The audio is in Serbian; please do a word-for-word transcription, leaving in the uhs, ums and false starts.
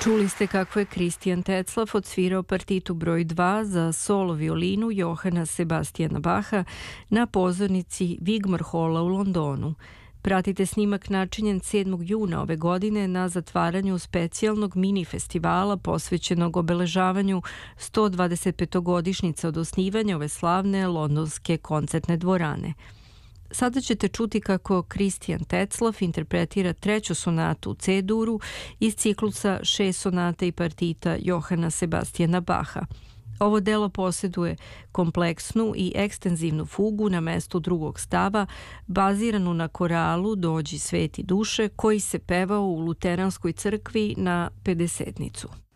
Čuli ste kako je Kristijan Teclaf odsvirao partitu broj dva za solo violinu Johana Sebastijana Baha na pozornici Wigmore Halla u Londonu. Pratite snimak načinjen sedmog juna ove godine na zatvaranju specijalnog mini festivala posvećenog obeležavanju sto dvadeset petogodišnjice od osnivanja ove slavne londonske koncertne dvorane. Sada ćete čuti kako Kristijan Teclaf interpretira treću sonatu u C-duru iz ciklusa šest sonata i partita Johana Sebastijana Baha. Ovo delo posjeduje kompleksnu i ekstenzivnu fugu na mestu drugog stava, baziranu na koralu Dođi sveti duše, koji se pevao u luteranskoj crkvi na pedesetnicu.